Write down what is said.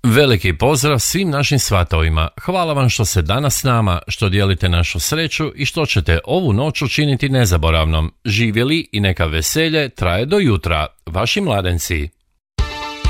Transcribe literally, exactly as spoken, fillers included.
Veliki pozdrav svim našim svatovima. Hvala vam što ste danas s nama, što dijelite našu sreću i što ćete ovu noć učiniti nezaboravnom. Živjeli i neka veselje traje do jutra. Vaši mladenci.